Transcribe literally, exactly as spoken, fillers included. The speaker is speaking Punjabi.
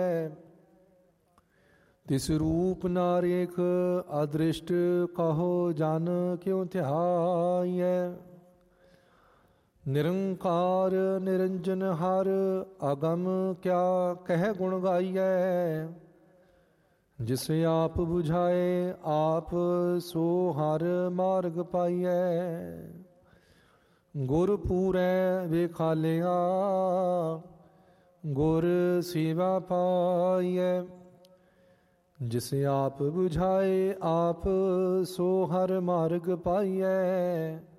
ਤਿਸ ਰੂਪ ਨਾਰੇਖ ਅਦ੍ਰਿਸ਼ਟ ਕਹੋ ਜਨ ਕਿਉ ਧਿਆਈਐ। ਨਿਰੰਕਾਰ ਨਿਰੰਜਨ ਹਰ ਅਗਮ ਕਿਆ ਕਹਿ ਗੁਣ ਗਾਈਐ। ਜਿਸ ਆਪ ਬੁਝਾਏ ਆਪ ਸੋ ਹਰ ਮਾਰਗ ਪਾਈਐ। ਗੁਰ ਪੂਰੈ ਵੇਖਾਲਿਆ ਗੁਰ ਸੇਵਾ ਪਾਈਐ। ਜਿਸ ਆਪ ਬੁਝਾਏ ਆਪ ਸੋ ਹਰ ਮਾਰਗ ਪਾਈਐ।